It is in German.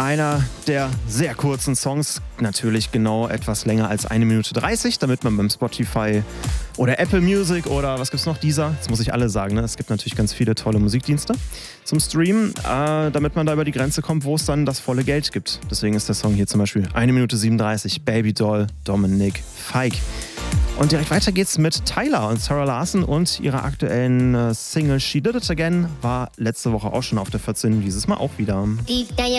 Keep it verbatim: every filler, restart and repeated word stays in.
einer der sehr kurzen Songs, natürlich genau etwas länger als eine Minute dreißig, damit man beim Spotify oder Apple Music oder was gibt's noch, dieser, jetzt muss ich alle sagen, ne? Es gibt natürlich ganz viele tolle Musikdienste zum Streamen, äh, damit man da über die Grenze kommt, wo es dann das volle Geld gibt. Deswegen ist der Song hier zum Beispiel eine Minute siebenunddreißig, Baby Doll, Dominic Fike. Und direkt weiter geht's mit Tyler und Sarah Larson und ihrer aktuellen äh, Single She Did It Again war letzte Woche auch schon auf der vierzehn, dieses Mal auch wieder.